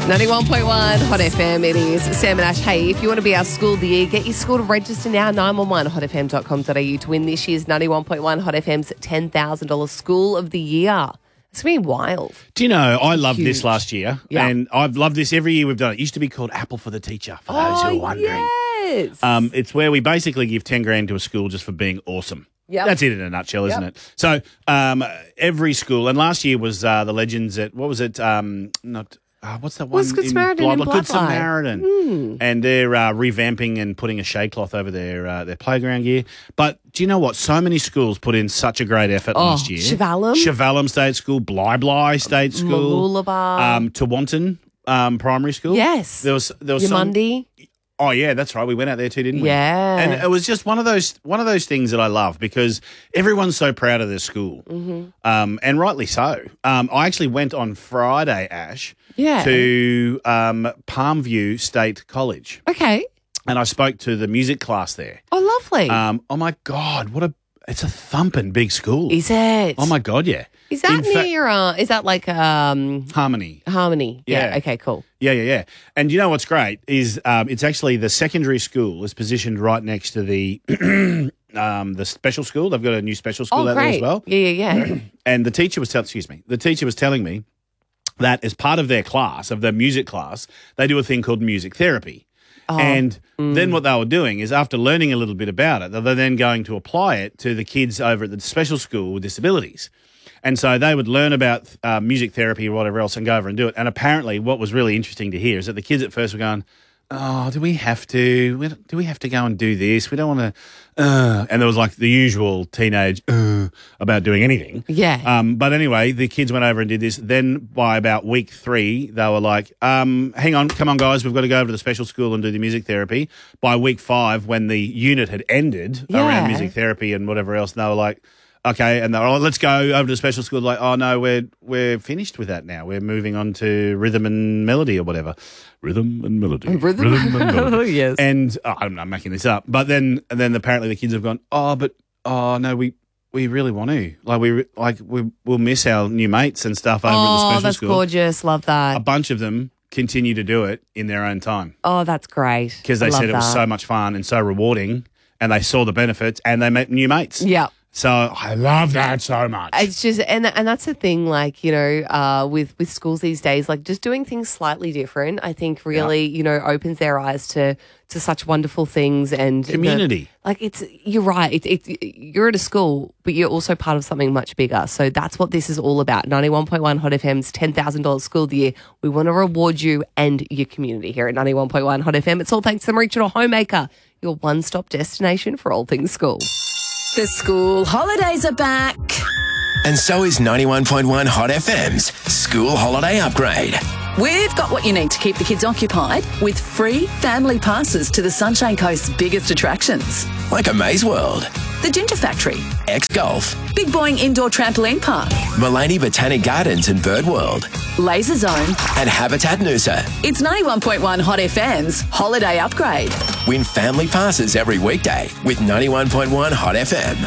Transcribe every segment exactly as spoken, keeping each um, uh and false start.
ninety-one point one Hot F M, it is Sam and Ash. Hey, if you want to be our school of the year, get your school to register now, nine one one hot f m dot com dot a u to win this year's ninety-one point one Hot F M's ten thousand dollars School of the Year. It's been wild. Do you know, I loved Huge. this last year, Yeah. and I've loved this every year we've done it. It used to be called Apple for the Teacher, for those who are wondering. Yes. Um, it's where we basically give ten grand to a school just for being awesome. Yep. That's it in a nutshell, isn't Yep. it? So um, every school, and last year was uh, the Legends at, what was it? Um, not... Uh, what's that one? Was Good Samaritan in Bloodline? Good Bloodline. Samaritan. Mm. And they're uh, revamping and putting a shade cloth over their uh, their playground gear. But do you know what? So many schools put in such a great effort Oh, last year. Chevalum? Chevalum State School, Bly Bly State School. Mooloolaba. Um, Tewantin um, Primary School. Yes. There was there was some, Yamundi. Oh yeah, that's right. We went out there too, didn't we? Yeah. And it was just one of those one of those things that I love because everyone's so proud of their school, Mm-hmm. um, and rightly so. Um, I actually went on Friday, Ash, Yeah. to um, Palmview State College, Okay. and I spoke to the music class there. Oh, lovely. Um, oh my God, what a it's a thumping big school. Is it? Oh my God, yeah. Is that In near fact- your, uh, is that like um, Harmony. Harmony? Yeah. Yeah. Okay, cool. Yeah, yeah, yeah. And you know what's great is um, it's actually the secondary school is positioned right next to the um, the special school. They've got a new special school Oh, out there great. as well. Yeah, yeah, yeah. And the teacher was telling, excuse me, the teacher was telling me that as part of their class, of their music class, they do a thing called music therapy. Oh, And mm. then what they were doing is after learning a little bit about it, they're then going to apply it to the kids over at the special school with disabilities. And so they would learn about uh, music therapy or whatever else and go over and do it. And apparently what was really interesting to hear is that the kids at first were going, oh, do we have to? We don't- Do we have to go and do this? We don't want to. Uh. And there was like the usual teenage uh, about doing anything. Yeah. Um, but anyway, the kids went over and did this. Then by about week three, they were like, um, hang on, come on, guys, we've got to go over to the special school and do the music therapy. By week five, when the unit had ended Yeah. around music therapy and whatever else, they were like, okay, and they're oh, let's go over to the special school. Like, oh no, we're we're finished with that now. We're moving on to rhythm and melody or whatever. Rhythm and melody. Rhythm? and melody. Yes. And oh, I'm not making this up. But then and then apparently the kids have gone, oh, but oh no, we we really want to. Like we like we we'll miss our new mates and stuff over at the Oh, special that's school. gorgeous. Love that. A bunch of them continue to do it in their own time Oh, that's great. because they I love said it was that. so much fun and so rewarding, and they saw the benefits and they met new mates. Yeah. So I love that so much. It's just, and and that's the thing, like, you know, uh, with, with schools these days, like just doing things slightly different, I think really, you know, opens their eyes to, to such wonderful things and the- Community. like it's, you're right. It's, it's, you're at a school, but you're also part of something much bigger. So that's what this is all about. ninety-one point one Hot F M's ten thousand dollars School of the Year. We want to reward you and your community here at ninety-one point one Hot F M. It's all thanks to the Regional Homemaker, your one-stop destination for all things school. The school holidays are back. And so is ninety-one point one Hot F M's School Holiday Upgrade. We've got what you need to keep the kids occupied with free family passes to the Sunshine Coast's biggest attractions. Like a Maze World, The Ginger Factory, X-Golf, Big Boing Indoor Trampoline Park, Mullaney Botanic Gardens and Bird World, Laser Zone. and Habitat Noosa. It's ninety-one point one Hot F M's Holiday Upgrade. Win family passes every weekday with ninety-one point one Hot F M.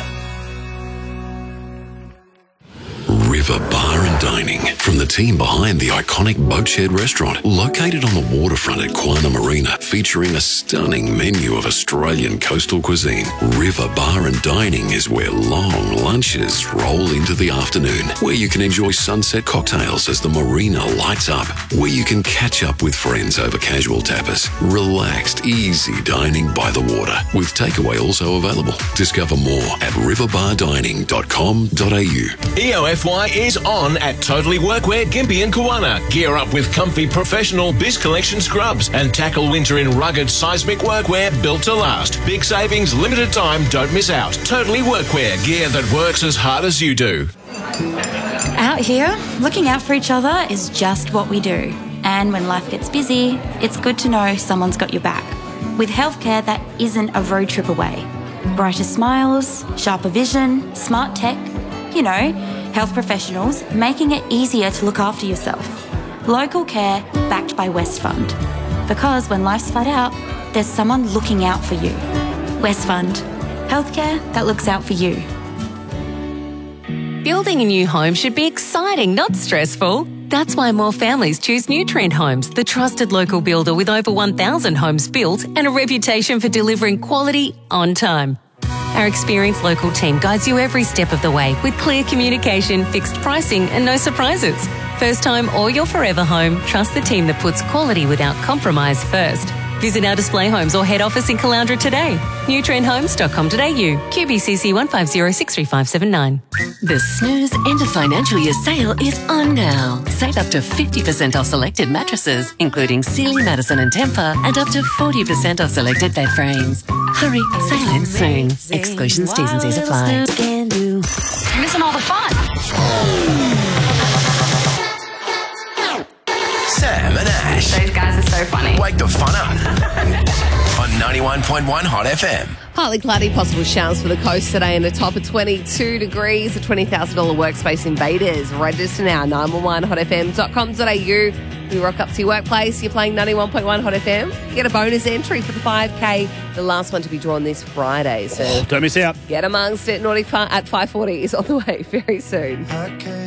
River Bar and Dining from the team behind the iconic Boatshed restaurant located on the waterfront at Quana Marina, featuring a stunning menu of Australian coastal cuisine. River Bar and Dining is where long lunches roll into the afternoon, where you can enjoy sunset cocktails as the marina lights up, where you can catch up with friends over casual tapas. Relaxed, easy dining by the water with takeaway also available. Discover more at river bar dining dot com dot a u. E O F Y is on at Totally Workwear Gympie and Kawana. Gear up with comfy professional Biz Collection scrubs and tackle winter in rugged seismic workwear built to last. Big savings, limited time, don't miss out. Totally Workwear, gear that works as hard as you do. Out here, looking out for each other is just what we do. And when life gets busy, it's good to know someone's got your back. With healthcare that isn't a road trip away. Brighter smiles, sharper vision, smart tech, you know, health professionals making it easier to look after yourself. Local care backed by West Fund. Because when life's flat out, there's someone looking out for you. West Fund. Healthcare that looks out for you. Building a new home should be exciting, not stressful. That's why more families choose Nutrient Homes, the trusted local builder with over one thousand homes built and a reputation for delivering quality on time. Our experienced local team guides you every step of the way with clear communication, fixed pricing and no surprises. First time or your forever home, trust the team that puts quality without compromise first. Visit our display homes or head office in Caloundra today. nutrient homes dot com dot a u, Q B C C one five zero six three five seven nine. The Snooze End of Financial Year sale is on now. Save up to fifty percent off selected mattresses, including Sealy, Madison and Tempur, and up to forty percent off selected bed frames. Hurry, sale ends soon. Exclusions, T's and C's apply. You're missing all the fun. Sam and Ash. Those guys are so funny. Wake the fun up. On ninety-one point one Hot F M. Partly cloudy, possible showers for the coast today and a top of twenty-two degrees. A twenty thousand dollars workspace invaders. Register now, nine one one hot f m dot com dot a u. We rock up to your workplace. You're playing ninety-one point one Hot F M. Get a bonus entry for the five K, the last one to be drawn this Friday. So Don't miss out. get amongst it. Naughty Fun at five forty is on the way very soon.